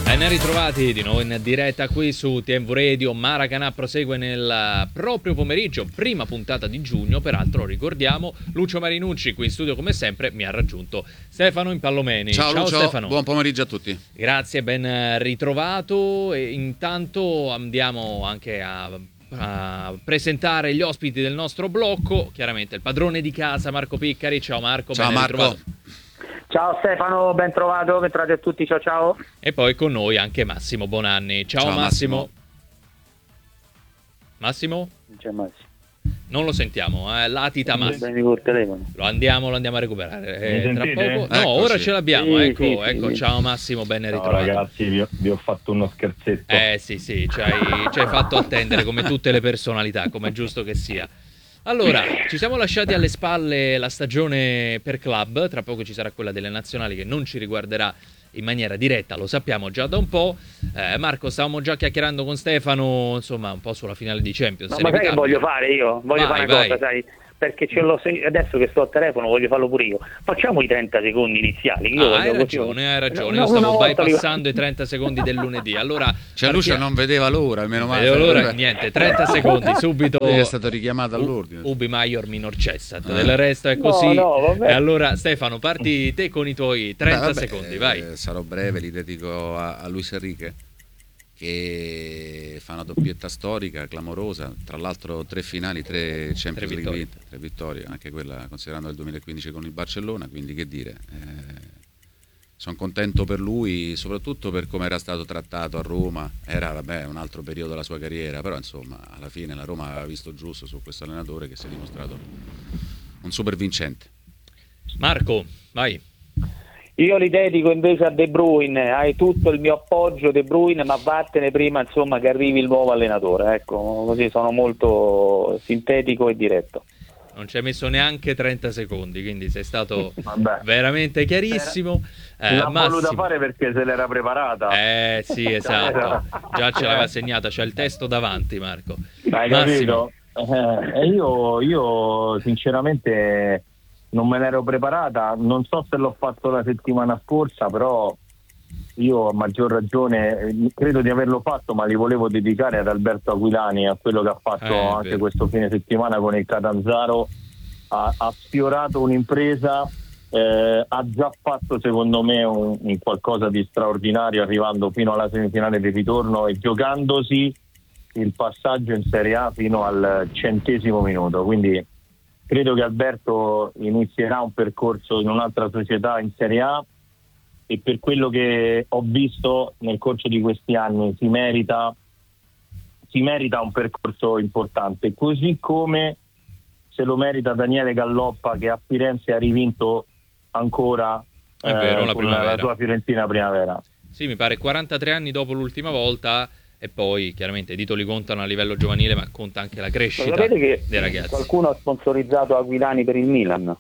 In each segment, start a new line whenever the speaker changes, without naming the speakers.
Ben ritrovati di nuovo in diretta qui su TMV Radio. Maracanã prosegue nel proprio pomeriggio, prima puntata di giugno. Peraltro ricordiamo, Lucio Marinucci qui in studio come sempre, mi ha raggiunto Stefano Impallomeni.
Ciao Lucio,
Stefano.
buon pomeriggio a tutti.
Grazie, ben ritrovato. E intanto andiamo anche a presentare gli ospiti del nostro blocco. Chiaramente il padrone di casa Marco Piccari. Ciao Marco,
ciao
ben
Marco.
ritrovato.
Ciao Stefano, ben trovato a tutti, ciao.
E poi con noi anche Massimo Bonanni. Ciao Massimo. Massimo?
Non c'è Massimo.
Non lo sentiamo, latita Massimo.
Col telefono.
Lo andiamo a recuperare. Tra poco. No,
Eccoci.
Ora ce l'abbiamo.
Sì,
ecco.
sì.
Ciao Massimo, ben
Ciao
ritrovato.
ragazzi, vi ho fatto uno scherzetto.
Sì, ci hai fatto attendere come tutte le personalità, come è giusto che sia. Allora, ci siamo lasciati alle spalle la stagione per club, tra poco ci sarà quella delle nazionali che non ci riguarderà in maniera diretta, lo sappiamo già da un po'. Marco, stavamo già chiacchierando con Stefano, insomma, un po' sulla finale di Champions.
Ma sai che voglio fare io? Voglio fare una cosa, sai? Perché adesso che sto al telefono voglio farlo pure io. Facciamo i 30 secondi iniziali.
Hai ragione. Io stavo bypassando i 30 secondi del lunedì. Allora,
Lucio non vedeva l'ora, almeno male.
Allora, niente, 30 secondi, subito.
È stato richiamato all'ordine.
Ubi maior minor cessat. Del resto è così.
Vabbè.
E allora, Stefano, parti te con i tuoi 30 secondi, vai.
Sarò breve, li dedico a Luis Enrique, che fa una doppietta storica, clamorosa, tra l'altro 3 finali, 3 Champions League vinte, 3 vittorie, anche quella considerando il 2015 con il Barcellona, quindi che dire, sono contento per lui, soprattutto per come era stato trattato a Roma. Era un altro periodo della sua carriera, però insomma alla fine la Roma aveva visto giusto su questo allenatore che si è dimostrato un super vincente.
Marco, vai.
Io li dedico invece a De Bruyne, hai tutto il mio appoggio De Bruyne, ma vattene prima insomma che arrivi il nuovo allenatore, ecco, così sono molto sintetico e diretto.
Non ci hai messo neanche 30 secondi, quindi sei stato veramente chiarissimo.
L'ha
Massimo.
voluta fare perché se l'era preparata.
Sì, esatto. Già ce l'aveva segnata, c'è il testo davanti, Marco.
Hai
Massimo.
capito? Io sinceramente non me l'ero preparata, non so se l'ho fatto la settimana scorsa, però io a maggior ragione credo di averlo fatto, ma li volevo dedicare ad Alberto Aquilani, a quello che ha fatto anche questo fine settimana con il Catanzaro. Ha sfiorato un'impresa, ha già fatto secondo me un qualcosa di straordinario, arrivando fino alla semifinale di ritorno e giocandosi il passaggio in Serie A fino al 100° minuto, quindi credo che Alberto inizierà un percorso in un'altra società in Serie A, e per quello che ho visto nel corso di questi anni si merita un percorso importante, così come se lo merita Daniele Galloppa, che a Firenze ha rivinto ancora la sua Fiorentina Primavera.
Sì, mi pare 43 anni dopo l'ultima volta. E poi chiaramente i titoli contano a livello giovanile, ma conta anche la crescita dei ragazzi.
Qualcuno ha sponsorizzato Aquilani per il Milan.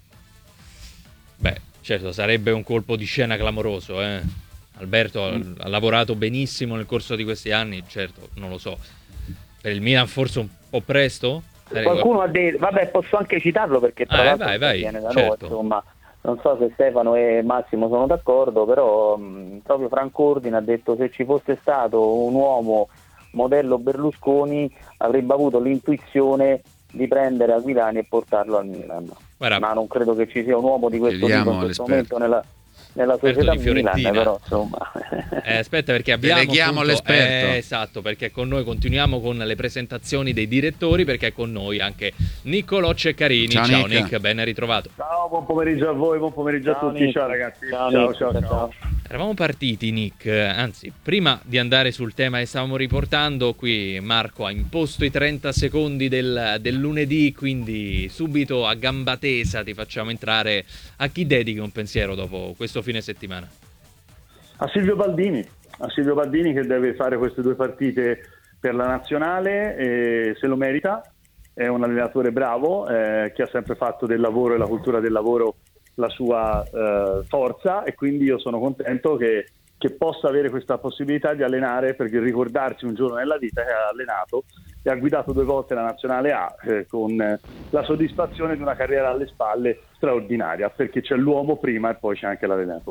Certo, sarebbe un colpo di scena clamoroso. Alberto ha lavorato benissimo nel corso di questi anni, certo, non lo so. Per il Milan forse un po' presto?
Qualcuno ha detto, posso anche citarlo perché tra l'altro viene da noi, insomma. Non so se Stefano e Massimo sono d'accordo, però proprio Franco Ordine ha detto: se ci fosse stato un uomo modello Berlusconi avrebbe avuto l'intuizione di prendere Aquilani e portarlo al Milan.
Guarda,
ma non credo che ci sia un uomo di questo tipo in questo momento nella società Milan, però insomma.
Aspetta, perché abbiamo
l'esperto.
Esatto, perché con noi continuiamo con le presentazioni dei direttori, perché è con noi anche Niccolò Ceccarini. Ciao Nick, ben ritrovato.
Ciao, buon pomeriggio a voi, buon pomeriggio a tutti.
Nick.
Ciao ragazzi.
Ciao.
Eravamo partiti, Nick, anzi, prima di andare sul tema che stavamo riportando, qui Marco ha imposto i 30 secondi del lunedì, quindi subito a gamba tesa ti facciamo entrare. A chi dedichi un pensiero dopo questo fine settimana?
A Silvio Baldini, che deve fare queste 2 partite per la nazionale, e se lo merita. È un allenatore bravo, che ha sempre fatto del lavoro e la cultura del lavoro la sua forza, e quindi io sono contento che possa avere questa possibilità di allenare, perché ricordarsi un giorno nella vita che ha allenato e ha guidato 2 volte la nazionale A, con la soddisfazione di una carriera alle spalle straordinaria, perché c'è l'uomo prima e poi c'è anche l'allenatore.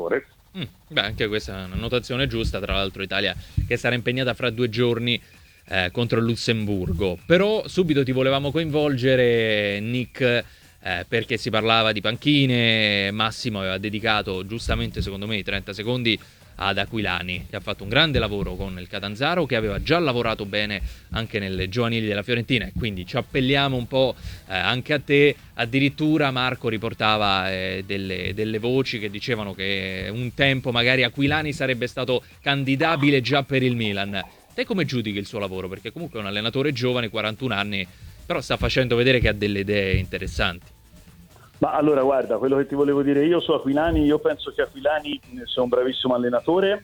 Beh, anche questa è una notazione giusta, tra l'altro Italia che sarà impegnata fra 2 giorni contro il Lussemburgo. Però subito ti volevamo coinvolgere, Nick, perché si parlava di panchine. Massimo aveva dedicato giustamente, secondo me, i 30 secondi ad Aquilani, che ha fatto un grande lavoro con il Catanzaro, che aveva già lavorato bene anche nelle giovanili della Fiorentina, e quindi ci appelliamo un po' anche a te. Addirittura Marco riportava delle voci che dicevano che un tempo magari Aquilani sarebbe stato candidabile già per il Milan. Te come giudichi il suo lavoro? Perché comunque è un allenatore giovane, 41 anni, però sta facendo vedere che ha delle idee interessanti.
Ma allora guarda, quello che ti volevo dire io su Aquilani, io penso che Aquilani sia un bravissimo allenatore,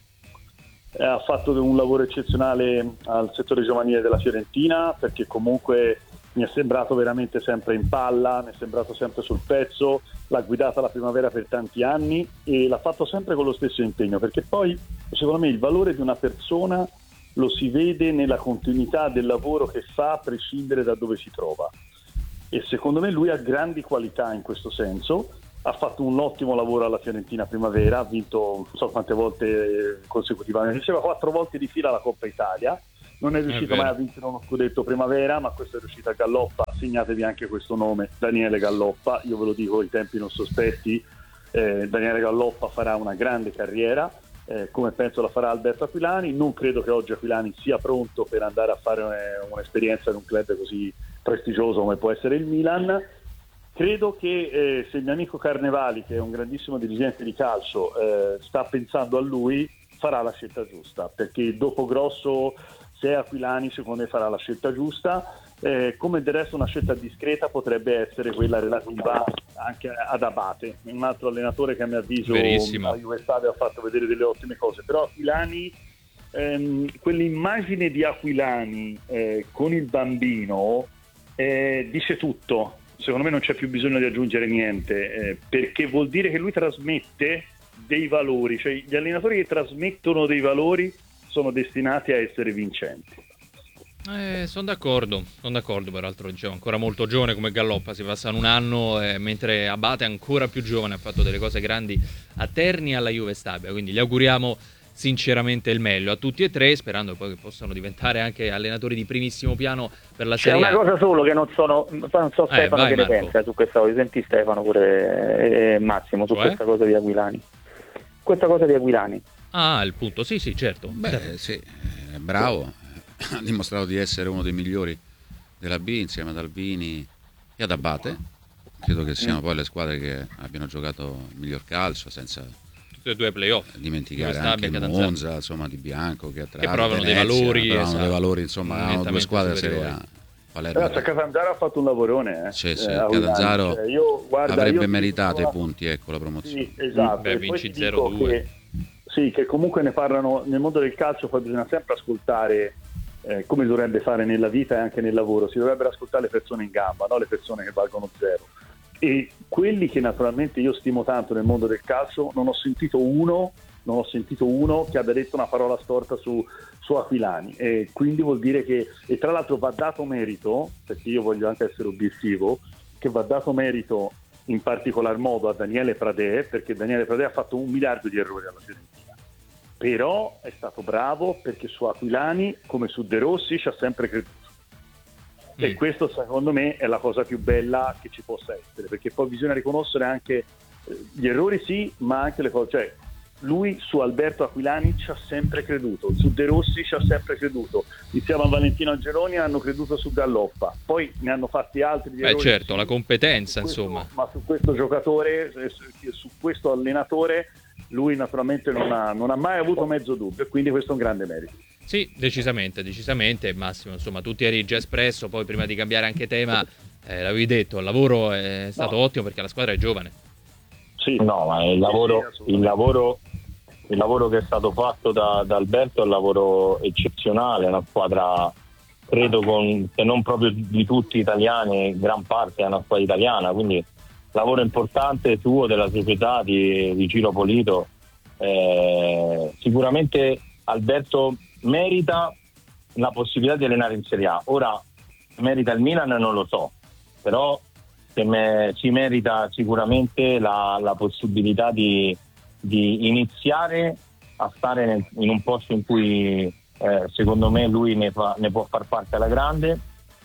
ha fatto un lavoro eccezionale al settore giovanile della Fiorentina, perché comunque mi è sembrato veramente sempre in palla, mi è sembrato sempre sul pezzo, l'ha guidata la Primavera per tanti anni e l'ha fatto sempre con lo stesso impegno, perché poi secondo me il valore di una persona lo si vede nella continuità del lavoro che fa a prescindere da dove si trova. E secondo me lui ha grandi qualità in questo senso, ha fatto un ottimo lavoro alla Fiorentina Primavera, ha vinto non so quante volte consecutivamente, diceva 4 volte di fila la Coppa Italia, non è riuscito mai a vincere uno scudetto Primavera, ma questo è riuscito a Galloppa, segnatevi anche questo nome, Daniele Galloppa, io ve lo dico, i tempi non sospetti, Daniele Galloppa farà una grande carriera, come penso la farà Alberto Aquilani. Non credo che oggi Aquilani sia pronto per andare a fare un'esperienza in un club così prestigioso come può essere il Milan. Credo che se il mio amico Carnevali, che è un grandissimo dirigente di calcio, sta pensando a lui, farà la scelta giusta, perché dopo Grosso, se è Aquilani, secondo me farà la scelta giusta. Come del resto una scelta discreta potrebbe essere quella relativa anche ad Abate, un altro allenatore che a mio avviso a Juve Stabia ha fatto vedere delle ottime cose, però Aquilani, quell'immagine di Aquilani con il bambino dice tutto. Secondo me non c'è più bisogno di aggiungere niente, perché vuol dire che lui trasmette dei valori, cioè gli allenatori che trasmettono dei valori sono destinati a essere vincenti.
Sono d'accordo, peraltro dicevo ancora molto giovane come Galloppa, si passa un anno, mentre Abate ancora più giovane, ha fatto delle cose grandi a Terni e alla Juve Stabia, quindi gli auguriamo sinceramente il meglio a tutti e tre, sperando poi che possano diventare anche allenatori di primissimo piano per la Serie A.
C'è una cosa solo che non so Stefano
vai,
che
Marco.
ne pensa su questa cosa, senti Stefano pure Massimo su questa cosa di Aquilani. Questa cosa di Aquilani.
Ah, il punto, sì, certo.
Beh, sì, è bravo. Ha dimostrato di essere uno dei migliori della B insieme ad Albini e ad Abate. Credo che siano poi le squadre che abbiano giocato il miglior calcio, senza
tutte e due playoff,
dimenticare anche Monza, insomma, Di Bianco che
provano dei valori,
dei valori, insomma, erano due squadre Serie A.
Catanzaro ha fatto un lavorone,
sì, Catanzaro avrebbe meritato i punti, ecco, la promozione.
Sì, esatto.
Beh, vinci 0-2.
Che comunque ne parlano nel mondo del calcio, poi bisogna sempre ascoltare, come dovrebbe fare nella vita e anche nel lavoro, si dovrebbero ascoltare le persone in gamba, no le persone che valgono zero. E quelli che naturalmente io stimo tanto nel mondo del calcio, non ho sentito uno che abbia detto una parola storta su Aquilani, e quindi vuol dire che, e tra l'altro va dato merito, perché io voglio anche essere obiettivo, che va dato merito in particolar modo a Daniele Pradè, perché Daniele Pradè ha fatto 1 miliardo di errori alla Fiorentina, però è stato bravo perché su Aquilani come su De Rossi ci ha sempre creduto. E questo secondo me è la cosa più bella che ci possa essere, perché poi bisogna riconoscere anche gli errori, sì, ma anche le cose, cioè lui su Alberto Aquilani ci ha sempre creduto, su De Rossi ci ha sempre creduto, insieme a Valentino Angeloni hanno creduto su Galloppa, poi ne hanno fatti altri di errori,
certo, la competenza insomma,
ma su questo giocatore, su questo allenatore lui naturalmente non ha mai avuto mezzo dubbio, e quindi questo è un grande merito.
Sì, decisamente, Massimo, insomma, tu ti eri già espresso, poi prima di cambiare anche tema, l'avevi detto, il lavoro è stato ottimo perché la squadra è giovane.
Sì, no, ma il lavoro che è stato fatto da Alberto è un lavoro eccezionale, una squadra, credo, se non proprio di tutti italiani, gran parte è una squadra italiana, quindi lavoro importante suo, della società, di Ciro Polito. Sicuramente Alberto merita la possibilità di allenare in Serie A. Ora merita il Milan, non lo so, però si merita sicuramente la possibilità di di iniziare a stare in un posto in cui secondo me lui ne può far parte alla grande,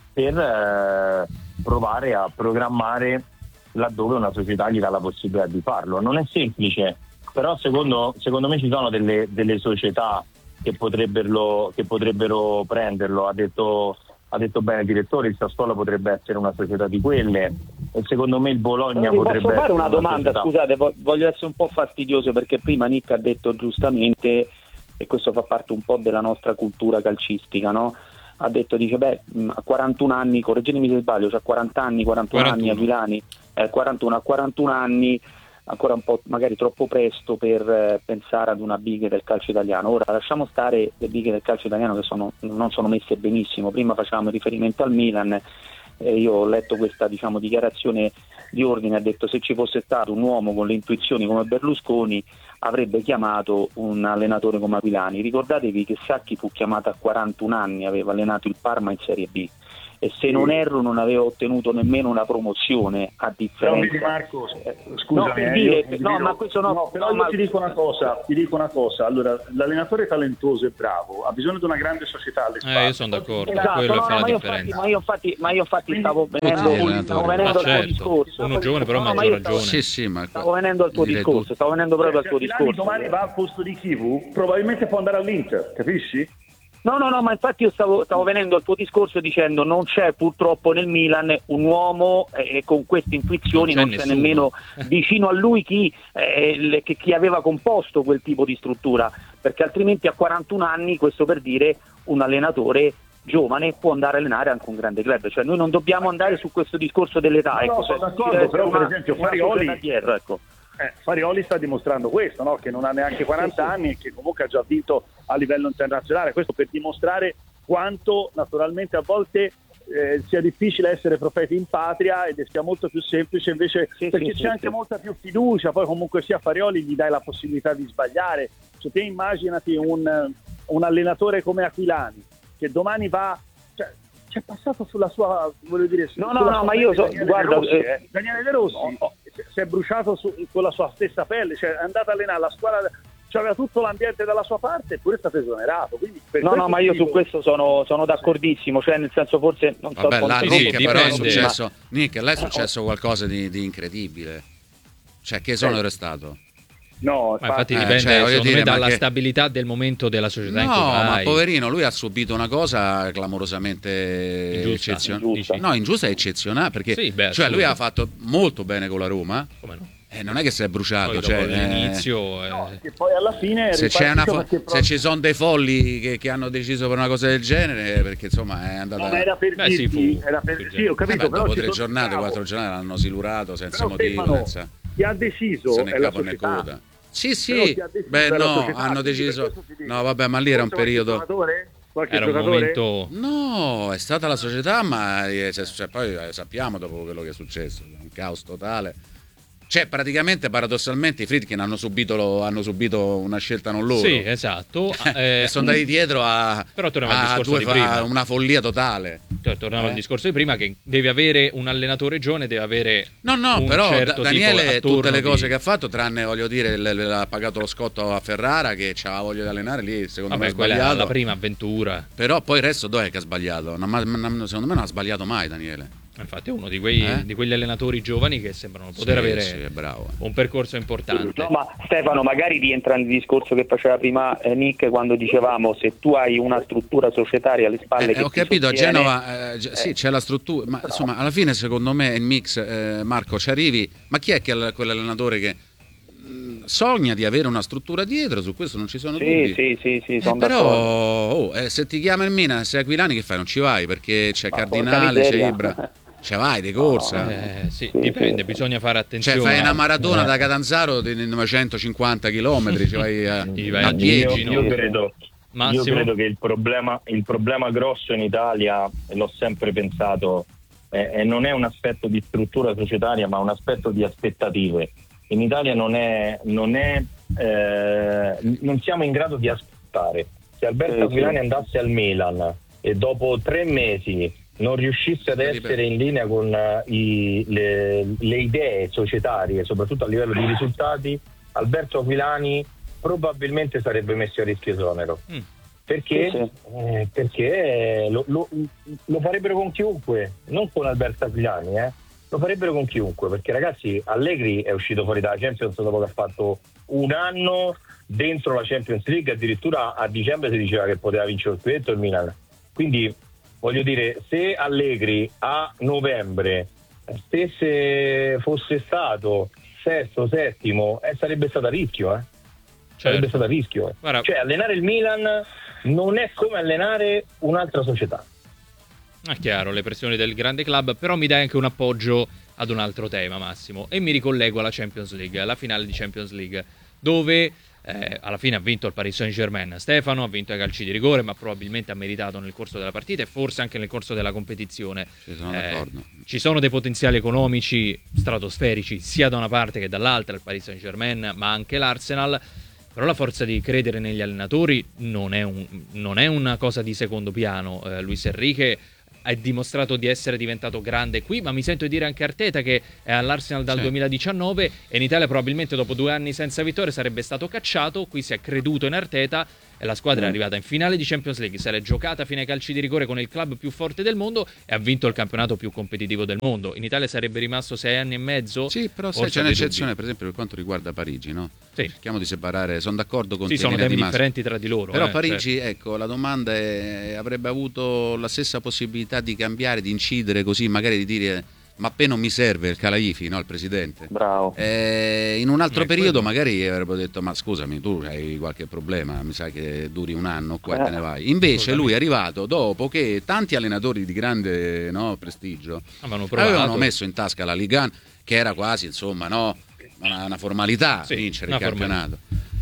per provare a programmare laddove una società gli dà la possibilità di farlo. Non è semplice, però secondo me ci sono delle società che potrebbero prenderlo. Ha detto bene il direttore, il Sassuolo potrebbe essere una società di quelle, e secondo me il Bologna potrebbe
posso fare
essere
una domanda,
società.
scusate, voglio essere un po' fastidioso, perché prima Nick ha detto giustamente, e questo fa parte un po' della nostra cultura calcistica, no? Ha detto, dice, a 41 anni, correggetemi se sbaglio, c'ha 40 anni, 41 anni Aquilani, 41 a 41 anni, ancora un po' magari troppo presto per pensare ad una big del calcio italiano. Ora lasciamo stare le big del calcio italiano che non sono messe benissimo. Prima facevamo riferimento al Milan, io ho letto questa dichiarazione di ordine, ha detto: se ci fosse stato un uomo con le intuizioni come Berlusconi avrebbe chiamato un allenatore come Aquilani. Ricordatevi che Sacchi fu chiamato a 41 anni, aveva allenato il Parma in Serie B, e se non erro non aveva ottenuto nemmeno una promozione, a differenza.
Però Marco, scusami, ti dico una cosa, allora l'allenatore talentoso e bravo ha bisogno di una grande società alle spalle.
Io sono d'accordo,
esatto,
quello fa la differenza.
Ma io infatti stavo venendo al tuo discorso.
Uno giovane però maggior ragione.
Stavo venendo al tuo discorso, stavo venendo proprio al tuo discorso.
Domani va al posto di Chivu, probabilmente può andare all'Inter, capisci?
No, ma infatti io stavo venendo al tuo discorso dicendo: non c'è purtroppo nel Milan un uomo con queste intuizioni, non c'è nemmeno vicino a lui chi aveva composto quel tipo di struttura, perché altrimenti a 41 anni, questo per dire, un allenatore giovane può andare a allenare anche un grande club. Cioè noi non dobbiamo andare su questo discorso dell'età.
Sono d'accordo, però per esempio Farioli sta dimostrando questo, no? Che non ha neanche 40 anni e che comunque ha già vinto a livello internazionale. Questo per dimostrare quanto naturalmente a volte sia difficile essere profeti in patria ed sia molto più semplice invece, perché c'è anche molta più fiducia. Poi comunque sia Farioli gli dai la possibilità di sbagliare. Cioè, te immaginati un allenatore come Aquilani che domani va, c'è passato sulla sua, voglio dire,
ma io
Daniele De Rossi si è bruciato con la sua stessa pelle, cioè è andato a allenare la squadra, c'aveva tutto l'ambiente dalla sua parte, eppure è stato esonerato. Quindi
ma io su questo sono d'accordissimo, cioè nel senso, forse non so.
Vabbè, là, Nick, là è successo qualcosa di incredibile. Cioè, che esonero è stato?
No,
infatti dipende dalla stabilità del momento della società in cui vai.
Ma poverino, lui ha subito una cosa clamorosamente eccezionale. No, ingiusta e eccezionale, perché lui ha fatto molto bene con la Roma. Come no? Non è che si è bruciato,
all'inizio
che poi alla fine
se ci sono dei folli che hanno deciso per una cosa del genere, perché insomma è andata.
No, era per dirti, ho capito, però
dopo 4 giornate l'hanno silurato senza motivo,
chi ha deciso
se ne
è la
capo né
società.
coda. Sì, hanno deciso. No, vabbè, ma lì era un periodo.
Era un momento.
No, è stata la società, ma poi sappiamo dopo quello che è successo, un caos totale. Cioè, praticamente, paradossalmente, i Friedkin hanno subito una scelta non loro.
Sì, esatto.
E sono andati dietro
però torniamo al discorso di prima.
Una follia totale.
Torniamo al discorso di prima, che deve avere un allenatore giovane, deve avere
però
certo
Daniele tutte le cose che ha fatto, tranne, voglio dire, ha pagato lo scotto a Ferrara, che aveva voglia di allenare lì, secondo me ha sbagliato.
La prima avventura.
Però poi il resto dov'è che ha sbagliato? Secondo me non ha sbagliato mai Daniele.
Infatti è uno di quegli allenatori giovani che sembrano poter avere un percorso importante.
No, ma Stefano, magari rientra nel discorso che faceva prima Nick, quando dicevamo: se tu hai una struttura societaria alle spalle che
ho capito, a Genova sì, c'è la struttura, ma insomma alla fine secondo me il mix, Marco, ci arrivi, ma chi è quell'allenatore che sogna di avere una struttura dietro? Su questo non ci sono dubbi.
Sì, sono
però se ti chiama il Milan, se Aquilani, che fai? Non ci vai, perché c'è Cardinale, c'è Ibra. Ci vai di corsa?
Dipende, bisogna fare attenzione.
Cioè, fai una maratona da Catanzaro di 950 km, ci vai a piedi.
Io credo che il problema grosso in Italia, e l'ho sempre pensato, non è un aspetto di struttura societaria, ma un aspetto di aspettative. In Italia non siamo in grado di aspettare. Se Alberto Aquilani andasse al Milan e dopo 3 mesi non riuscisse ad essere in linea con le idee societarie, soprattutto a livello di risultati, Alberto Aquilani probabilmente sarebbe messo a rischio esonero. Perché? Perché lo farebbero con chiunque, non con Alberto Aquilani, lo farebbero con chiunque, perché ragazzi, Allegri è uscito fuori dalla Champions dopo che ha fatto un anno dentro la Champions League, addirittura a dicembre si diceva che poteva vincere lo scudetto il Milan. Quindi voglio dire, se Allegri a novembre se fosse stato sesto, settimo, sarebbe stato a rischio, sarebbe stato a rischio.
Guarda,
cioè allenare il Milan non è come allenare un'altra società.
È chiaro, le pressioni del grande club, però mi dai anche un appoggio ad un altro tema, Massimo, e mi ricollego alla Champions League, alla finale di Champions League, dove alla fine ha vinto il Paris Saint-Germain. Stefano ha vinto ai calci di rigore, ma probabilmente ha meritato nel corso della partita e forse anche nel corso della competizione. Ci sono dei potenziali economici stratosferici sia da una parte che dall'altra, il Paris Saint-Germain, ma anche l'Arsenal. Però la forza di credere negli allenatori non è una cosa di secondo piano. Luis Enrique ha dimostrato di essere diventato grande qui, ma mi sento di dire anche Arteta, che è all'Arsenal dal 2019 e in Italia probabilmente dopo 2 anni senza vittorie sarebbe stato cacciato. Qui si è creduto in Arteta e la squadra è arrivata in finale di Champions League, se l'è giocata fino ai calci di rigore con il club più forte del mondo e ha vinto il campionato più competitivo del mondo. In Italia sarebbe rimasto 6 anni e mezzo.
Sì, però sai, c'è un'eccezione, per esempio, per quanto riguarda Parigi, no?
Sì.
Cerchiamo di separare, sono d'accordo con te.
Sì, sono temi differenti tra di loro.
Però Parigi, ecco, la domanda è, avrebbe avuto la stessa possibilità di cambiare, di incidere così, magari di dire ma a me non mi serve il Calaifi, no, il presidente.
Bravo.
In un altro periodo magari avrebbero detto ma scusami, tu hai qualche problema, mi sa che duri un anno qua e te ne vai. Invece lui è arrivato dopo che tanti allenatori di grande prestigio avevano messo in tasca la Ligue 1, che era quasi insomma una formalità vincere il campionato.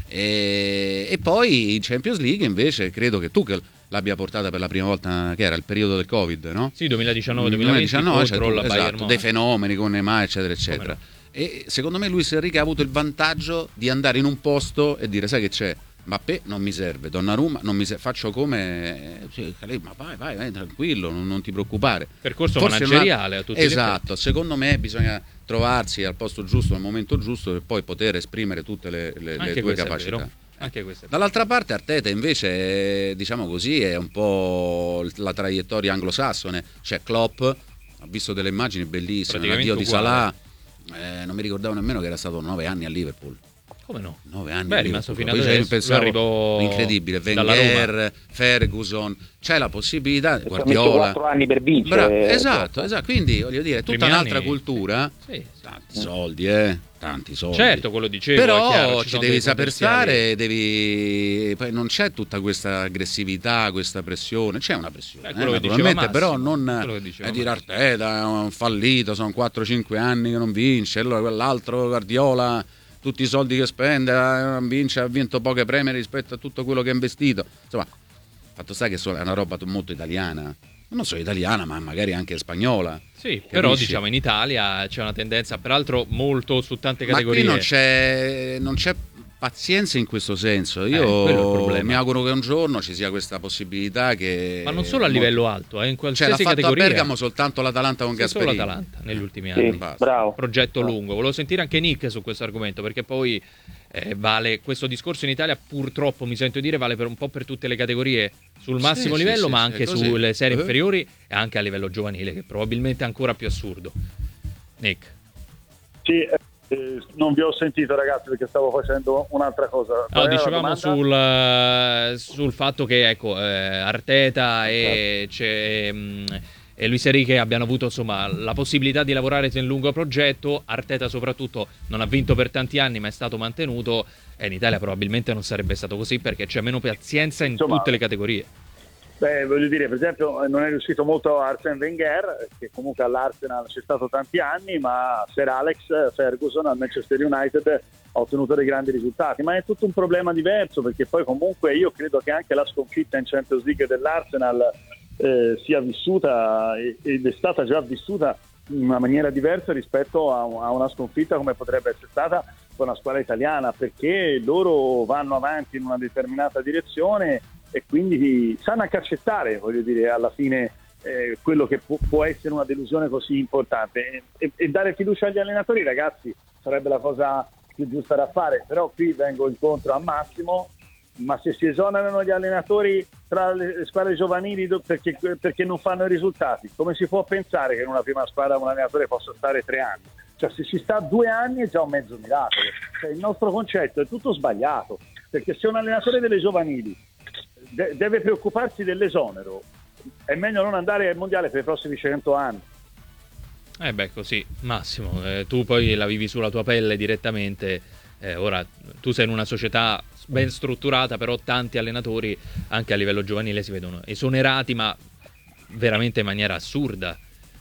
E poi in Champions League invece credo che Tuchel l'abbia portata per la prima volta, che era il periodo del Covid, no?
Sì, 2019-2020 contro la Bayern,
dei fenomeni con Neymar eccetera eccetera. E secondo me Luis Enrique ha avuto il vantaggio di andare in un posto e dire sai che c'è, Mbappé non mi serve, Donnarumma non mi serve, faccio come ma vai tranquillo, non ti preoccupare.
Percorso manageriale a tutti gli effetti.
Esatto, secondo me bisogna trovarsi al posto giusto, al momento giusto, per poi poter esprimere tutte le tue capacità.
Anche
dall'altra parte Arteta invece diciamo così è un po' la traiettoria anglosassone, cioè Klopp ha visto delle immagini bellissime, l'addio di Salah, non mi ricordavo nemmeno che era stato 9 anni a Liverpool.
Come no?
9 anni.
Beh, è rimasto fino adesso, arrivò
incredibile, Wenger, Ferguson, c'è la possibilità, Guardiola.
4 anni per vincere.
Esatto, quindi voglio dire, tutta un'altra cultura, tanti soldi,
certo, quello dicevo,
però
chiaro,
ci devi saper stare, poi non c'è tutta questa aggressività, questa pressione, c'è una pressione, naturalmente, però non dire Arteta è un fallito, sono 4-5 anni che non vince, allora quell'altro Guardiola tutti i soldi che spende, ha vinto poche premi rispetto a tutto quello che ha investito. Insomma, fatto sta che è una roba molto italiana, non solo italiana, ma magari anche spagnola.
Sì, capisci? Però diciamo in Italia c'è una tendenza, peraltro molto su tante categorie.
Ma qui non c'è pazienza in questo senso. Io mi auguro che un giorno ci sia questa possibilità che...
Ma non solo a livello alto, in qualsiasi
l'ha fatto
categoria.
A Bergamo soltanto l'Atalanta con Gasperini.
Solo l'Atalanta negli ultimi anni.
Bravo.
Progetto lungo. Volevo sentire anche Nick su questo argomento, perché poi vale questo discorso in Italia, purtroppo mi sento dire, vale per un po' per tutte le categorie sul massimo livello, ma anche sulle serie inferiori e anche a livello giovanile, che probabilmente è ancora più assurdo. Nick.
Sì, non vi ho sentito ragazzi perché stavo facendo un'altra cosa.
Dicevamo sul fatto che Arteta e Luis Enrique abbiano avuto insomma la possibilità di lavorare in lungo progetto. Arteta soprattutto non ha vinto per tanti anni ma è stato mantenuto, e in Italia probabilmente non sarebbe stato così perché c'è meno pazienza in tutte le categorie.
Beh, voglio dire, per esempio non è riuscito molto Arsene Wenger, che comunque all'Arsenal c'è stato tanti anni, ma Sir Alex Ferguson al Manchester United ha ottenuto dei grandi risultati, ma è tutto un problema diverso, perché poi comunque io credo che anche la sconfitta in Champions League dell'Arsenal sia vissuta ed è stata già vissuta in una maniera diversa rispetto a una sconfitta come potrebbe essere stata con la squadra italiana, perché loro vanno avanti in una determinata direzione e quindi sanno anche accettare, voglio dire, alla fine quello che può essere una delusione così importante e dare fiducia agli allenatori, ragazzi, sarebbe la cosa più giusta da fare, però qui vengo incontro a Massimo, ma se si esonerano gli allenatori tra le squadre giovanili perché non fanno i risultati, come si può pensare che in una prima squadra un allenatore possa stare 3 anni? Cioè, se si sta 2 anni è già un mezzo miracolo. Cioè, il nostro concetto è tutto sbagliato, perché se un allenatore delle giovanili deve preoccuparsi dell'esonero, è meglio non andare al mondiale per i prossimi 100 anni.
Così, Massimo, tu poi la vivi sulla tua pelle direttamente. Ora tu sei in una società ben strutturata, però tanti allenatori anche a livello giovanile si vedono esonerati, ma veramente in maniera assurda.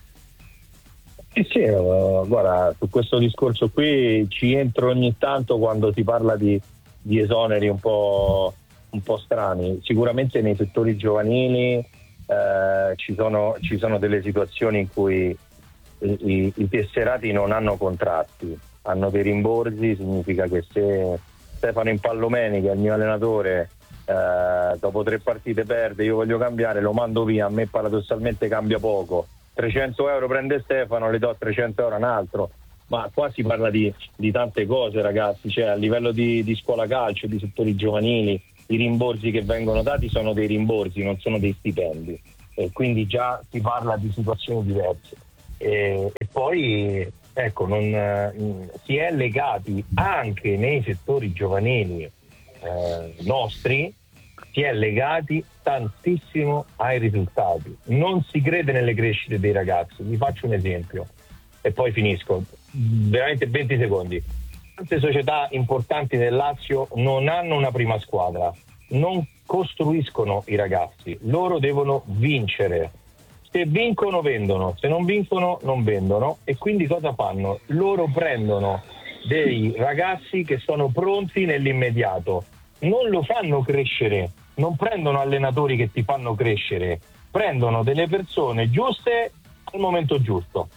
Sì, guarda, su questo discorso qui ci entro ogni tanto quando si parla di esoneri un po' strani. Sicuramente nei settori giovanili ci sono delle situazioni in cui i tesserati non hanno contratti, hanno dei rimborsi. Significa che se Stefano Impallomeni, che è il mio allenatore, dopo 3 partite perde, io voglio cambiare, lo mando via, a me paradossalmente cambia poco, 300 euro prende Stefano, le do 300 euro a un altro. Ma qua si parla di tante cose, ragazzi, cioè a livello di scuola calcio, di settori giovanili, i rimborsi che vengono dati sono dei rimborsi, non sono dei stipendi, e quindi già si parla di situazioni diverse. E poi ecco, si è legati anche nei settori giovanili nostri, si è legati tantissimo ai risultati. Non si crede nelle crescite dei ragazzi. Vi faccio un esempio e poi finisco, veramente 20 secondi. Tante società importanti del Lazio non hanno una prima squadra, non costruiscono i ragazzi, loro devono vincere. Se vincono vendono, se non vincono non vendono, e quindi cosa fanno? Loro prendono dei ragazzi che sono pronti nell'immediato, non lo fanno crescere, non prendono allenatori che ti fanno crescere, prendono delle persone giuste al momento giusto.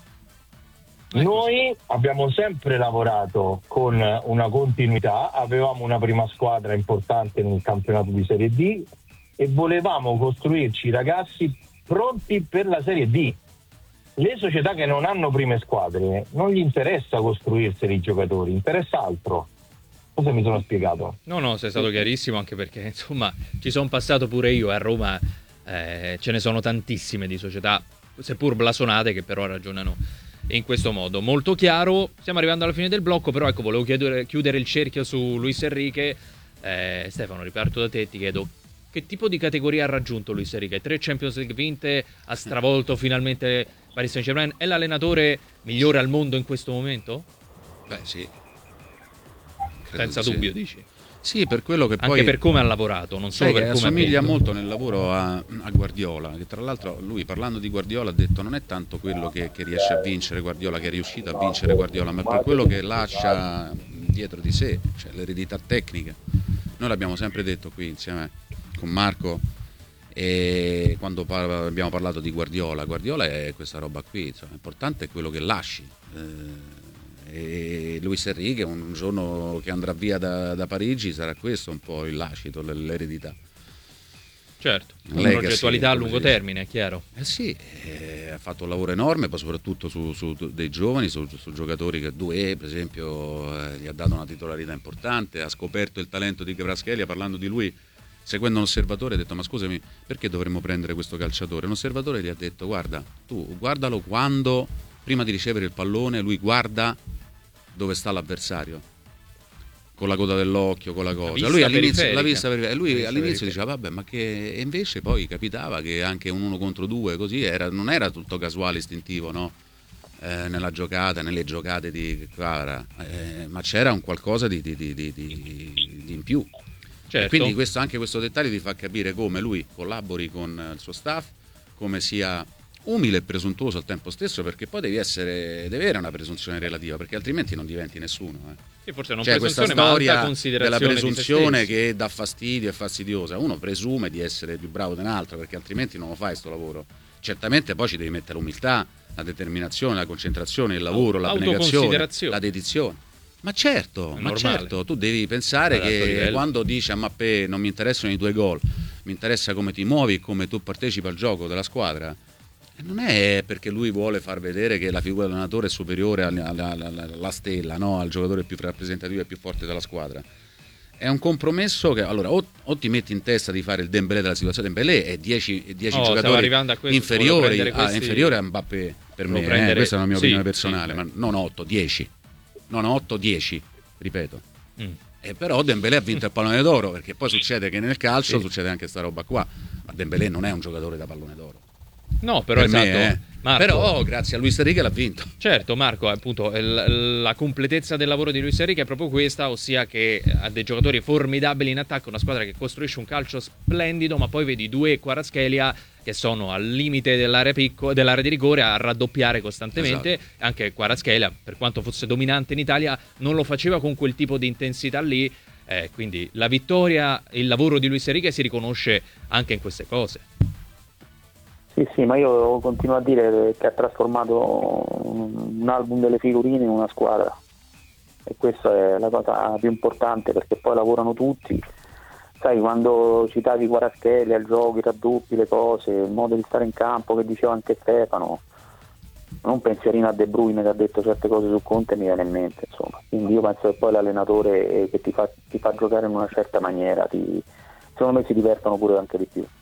Noi abbiamo sempre lavorato con una continuità, avevamo una prima squadra importante nel campionato di Serie D e volevamo costruirci ragazzi pronti per la Serie D. Le società che non hanno prime squadre non gli interessa costruirseli i giocatori, interessa altro. Cosa mi sono spiegato?
No, sei stato chiarissimo, anche perché insomma ci sono passato pure io a Roma, ce ne sono tantissime di società, seppur blasonate, che però ragionano in questo modo. Molto chiaro, stiamo arrivando alla fine del blocco, però ecco, volevo chiudere il cerchio su Luis Enrique. Stefano, riparto da te, ti chiedo: che tipo di categoria ha raggiunto Luis Enrique? 3 Champions League vinte, ha stravolto finalmente Paris Saint-Germain, è l'allenatore migliore al mondo in questo momento?
Beh, sì.
Senza dubbio, dici?
Sì, per quello che poi...
Anche per come ha lavorato, non solo per come
assomiglia molto nel lavoro a Guardiola, che tra l'altro lui, parlando di Guardiola, ha detto non è tanto quello che riesce a vincere Guardiola, che è riuscito a vincere Guardiola, ma per quello che lascia dietro di sé, cioè l'eredità tecnica. Noi l'abbiamo sempre detto qui insieme con Marco, e quando abbiamo parlato di Guardiola è questa roba qui, insomma, l'importante è quello che lasci. E Luis Enrique un giorno che andrà via da Parigi sarà questo un po' il lascito, l'eredità.
Certo, una progettualità a lungo termine, è chiaro.
Sì, ha fatto un lavoro enorme, poi soprattutto su dei giovani, su giocatori che Doué, per esempio, gli ha dato una titolarità importante, ha scoperto il talento di Kvaratskhelia. Parlando di lui, seguendo un osservatore, ha detto: ma scusami, perché dovremmo prendere questo calciatore? Un osservatore gli ha detto: guarda, tu guardalo quando, prima di ricevere il pallone, lui guarda dove sta l'avversario, con la coda dell'occhio, con la cosa. Lui all'inizio diceva vabbè, ma che... E invece poi capitava che anche un 1 contro 2 così non era tutto casuale, istintivo, no? Nella giocata, nelle giocate di Kvara, ma c'era un qualcosa di in più.
Certo.
E quindi anche questo dettaglio ti fa capire come lui collabori con il suo staff, come sia umile e presuntuoso al tempo stesso, perché poi devi avere una presunzione relativa, perché altrimenti non diventi nessuno.
Sì, forse non
questa storia della presunzione che dà fastidio, è fastidiosa. Uno presume di essere più bravo di un altro, perché altrimenti non lo fai sto lavoro. Certamente poi ci devi mettere l'umiltà, la determinazione, la concentrazione, il lavoro, l'abnegazione, la dedizione. Ma certo, tu devi pensare che quando dici a Mappé non mi interessano i tuoi gol, mi interessa come ti muovi, come tu partecipi al gioco della squadra. Non è perché lui vuole far vedere che la figura dell'allenatore è superiore alla stella, no? Al giocatore più rappresentativo e più forte della squadra. È un compromesso che allora o ti metti in testa di fare il Dembélé della situazione. Dembélé è 10 giocatori inferiore a Mbappé per me, questa è una mia opinione personale, ma non 8, 10. Non 8, 10, ripeto. Però Dembélé ha vinto il pallone d'oro, perché poi succede che nel calcio succede anche sta roba qua, ma Dembélé non è un giocatore da pallone d'oro.
No, però
per
esatto.
Me, Marco, però grazie a Luis Enrique l'ha vinto.
Certo, Marco, appunto la completezza del lavoro di Luis Enrique è proprio questa, ossia che ha dei giocatori formidabili in attacco, una squadra che costruisce un calcio splendido, ma poi vedi due Kvaratskhelia che sono al limite dell'area di rigore a raddoppiare costantemente. Esatto. Anche Kvaratskhelia, per quanto fosse dominante in Italia, non lo faceva con quel tipo di intensità lì, quindi la vittoria, il lavoro di Luis Enrique si riconosce anche in queste cose.
Sì, ma io continuo a dire che ha trasformato un album delle figurine in una squadra, e questa è la cosa più importante, perché poi lavorano tutti. Sai, quando citavi Kvaratskhelia, il gioco, i raddoppi, le cose, il modo di stare in campo, che diceva anche Stefano, non un pensierino a De Bruyne che ha detto certe cose su Conte mi viene in mente, insomma. Quindi io penso che poi l'allenatore che ti fa giocare in una certa maniera, secondo me si divertono pure anche di più.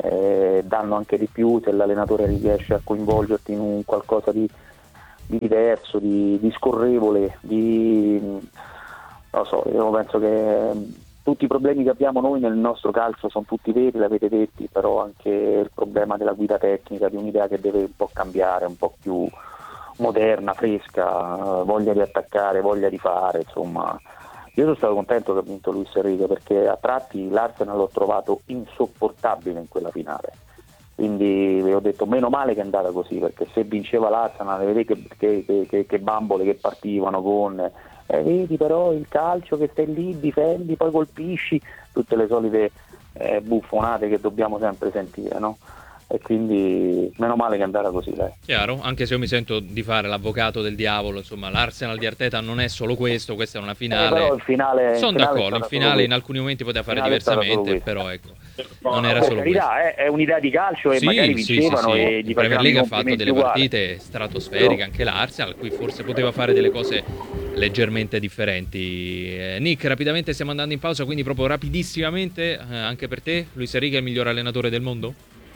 Danno anche di più se l'allenatore riesce a coinvolgerti in un qualcosa di diverso, di scorrevole, non lo so. Io penso che tutti i problemi che abbiamo noi nel nostro calcio sono tutti veri, l'avete detti, però anche il problema della guida tecnica, di un'idea che deve un po' cambiare, un po' più moderna, fresca, voglia di attaccare, voglia di fare, insomma. Io sono stato contento che ha vinto Luis Enrique, perché a tratti l'Arsenal l'ho trovato insopportabile in quella finale, quindi vi ho detto meno male che è andata così, perché se vinceva l'Arsenal vedete che bambole che partivano con vedi però il calcio che stai lì, difendi, poi colpisci, tutte le solite buffonate che dobbiamo sempre sentire, no? E quindi meno male che è andata così, dai.
Chiaro, anche se io mi sento di fare l'avvocato del diavolo, insomma, l'Arsenal di Arteta non è solo questo, questa è una finale.
Però il finale
sono d'accordo, il finale in alcuni momenti poteva fare diversamente, però ecco, non era solo questo.
È un'idea di calcio e magari vincevano e gli
Premier League ha fatto delle partite stratosferiche, anche l'Arsenal, qui forse poteva fare delle cose leggermente differenti. Nick, rapidamente stiamo andando in pausa, quindi proprio rapidissimamente, anche per te, Luis Enrique è il miglior allenatore del mondo?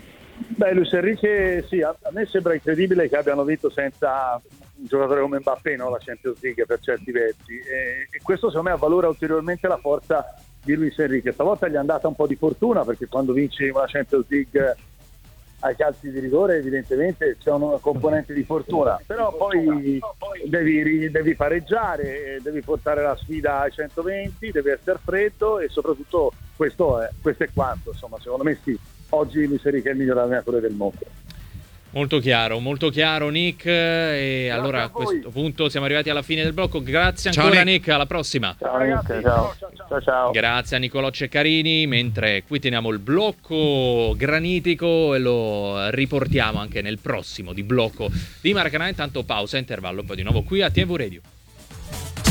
Beh, Luis Enrique sì, a me sembra incredibile che abbiano vinto senza un giocatore come Mbappé, no? La Champions League per certi versi, e questo secondo me avvalora ulteriormente la forza di Luis Enrique. Stavolta gli è andata un po' di fortuna, perché quando vinci una Champions League ai calci di rigore evidentemente c'è una componente di fortuna, però poi devi pareggiare, devi portare la sfida ai 120, devi essere freddo, e soprattutto questo è quanto, insomma, secondo me sì. Oggi Luis Enrique è il miglior allenatore del mondo. Molto
chiaro Nick, e allora a questo punto siamo arrivati alla fine del blocco. Grazie ancora Nick, alla prossima.
Ciao Nick, ciao.
Grazie a Nicolò Ceccarini, mentre qui teniamo il blocco granitico e lo riportiamo anche nel prossimo di blocco di Maracanã. Intanto pausa, intervallo, poi di nuovo qui a TV Radio.